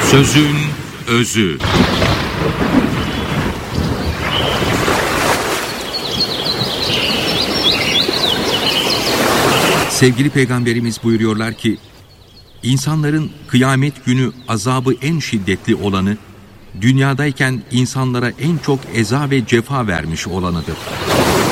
Sözün özü. Sevgili Peygamberimiz buyuruyorlar ki, insanların kıyamet günü azabı en şiddetli olanı, dünyadayken insanlara en çok eza ve cefa vermiş olanıdır.